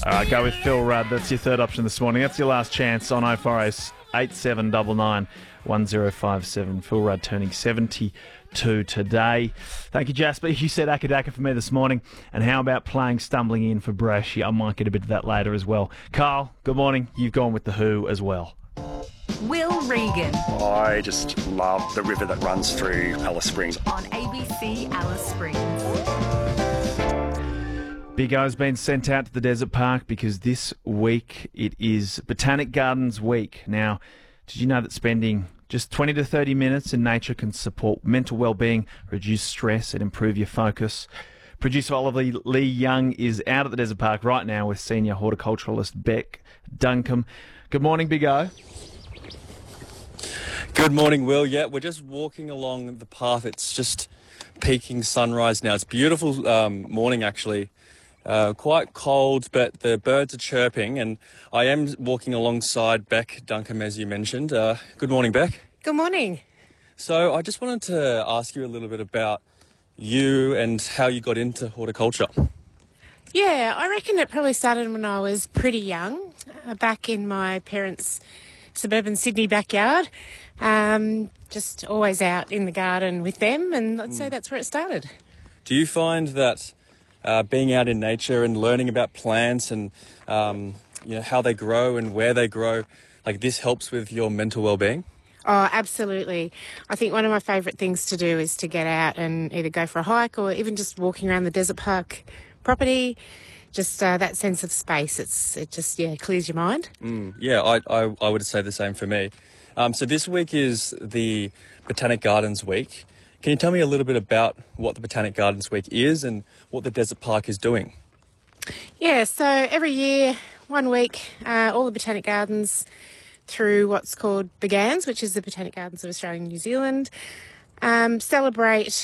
All right, go with Phil Rudd. That's your third option this morning. That's your last chance on 0408 8799 1057. Phil Rudd turning 72 today. Thank you, Jasper. You said Akadaka for me this morning. And how about playing Stumbling In for Brashy? I might get a bit of that later as well. Carl, good morning. You've gone with The Who as well. Will Regan I just love the river that runs through Alice Springs. on ABC Alice Springs. Big O's been sent out to the desert park because this week it is Botanic Gardens Week. Now, did you know that spending just 20 to 30 minutes in nature can support mental well-being, reduce stress and improve your focus? Producer Oliver Lee Young is out at the desert park right now with senior horticulturalist Beck Duncombe. Good morning, Big O. Good morning, Will. Yeah, we're just walking along the path. It's just peaking sunrise now. It's a beautiful morning, actually. Quite cold, but the birds are chirping, and I am walking alongside Beck Duncombe, as you mentioned. Good morning, Beck. Good morning. So I just wanted to ask you a little bit about you and how you got into horticulture. Yeah, I reckon it probably started when I was pretty young, back in my parents' suburban Sydney backyard. Just always out in the garden with them, and I'd say that's where it started. Do you find that being out in nature and learning about plants and how they grow and where they grow, like this helps with your mental well-being? Oh, absolutely. I think one of my favourite things to do is to get out and either go for a hike or even just walking around the desert park property. Just that sense of space, it just clears your mind. Yeah, I would say the same for me. So this week is the Botanic Gardens Week. Can you tell me a little bit about what the Botanic Gardens Week is and what the Desert Park is doing? Yeah, so every year, 1 week, all the Botanic Gardens through what's called BGANZ, which is the Botanic Gardens of Australia and New Zealand, celebrate